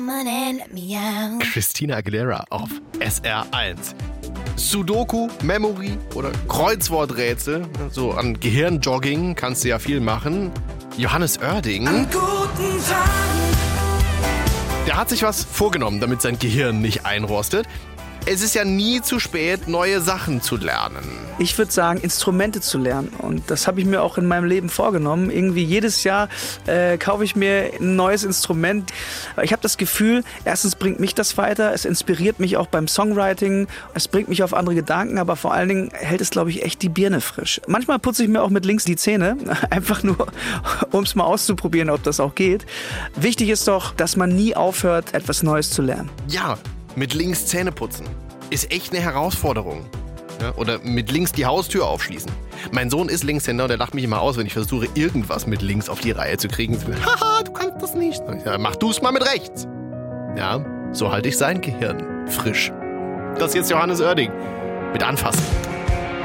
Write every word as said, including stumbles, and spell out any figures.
Christina Aguilera auf S R eins. Sudoku, Memory oder Kreuzworträtsel, so an Gehirnjogging kannst du ja viel machen. Johannes Oerding, An guten Tagen. der hat sich was vorgenommen, damit sein Gehirn nicht einrostet. Es ist ja nie zu spät, neue Sachen zu lernen. Ich würde sagen, Instrumente zu lernen. Und das habe ich mir auch in meinem Leben vorgenommen. Irgendwie jedes Jahr äh, kaufe ich mir ein neues Instrument. Ich habe das Gefühl, erstens bringt mich das weiter, es inspiriert mich auch beim Songwriting, es bringt mich auf andere Gedanken, aber vor allen Dingen hält es, glaube ich, echt die Birne frisch. Manchmal putze ich mir auch mit links die Zähne, einfach nur, um es mal auszuprobieren, ob das auch geht. Wichtig ist doch, dass man nie aufhört, etwas Neues zu lernen. Ja, mit links Zähne putzen ist echt eine Herausforderung. Ja, oder mit links die Haustür aufschließen. Mein Sohn ist Linkshänder und er lacht mich immer aus, wenn ich versuche, irgendwas mit links auf die Reihe zu kriegen. Haha, du kannst das nicht. Ja, mach du es mal mit rechts. Ja, so halte ich sein Gehirn frisch. Das ist jetzt Johannes Oerding mit Anfassen.